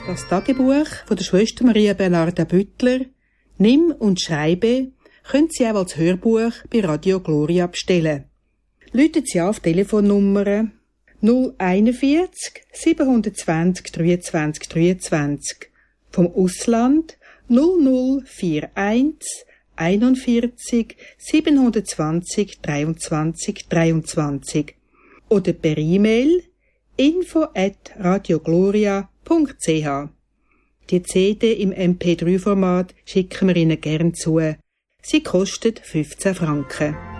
Das Tagebuch von der Schwester Maria Bernarda Büttler, Nimm und Schreibe, können Sie auch als Hörbuch bei Radio Gloria bestellen. Läuten Sie auf Telefonnummer 041 720 23 23, vom Ausland 0041 41 720 23 23 oder per E-Mail info@radiogloria.ch. Die CD im MP3-Format schicken wir Ihnen gern zu. Sie kostet 15 Franken.